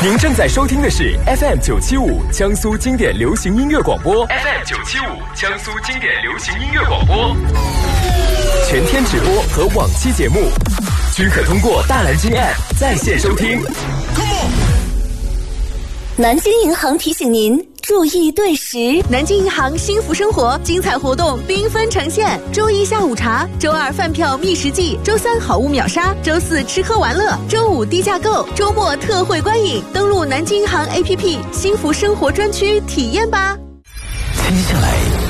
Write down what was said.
您正在收听的是 FM975 江苏经典流行音乐广播 ，FM975 江苏经典流行音乐广播，全天直播和往期节目均可通过大蓝鲸 App 在线收听。 南京银行提醒您注意对时， 南京银行幸福生活精彩活动缤纷呈现。周一下午茶，周二饭票觅食记，周三好物秒杀，周四吃喝玩乐，周五低价购，周末特惠观影。登录南京银行 APP 幸福生活专区体验吧。 接下来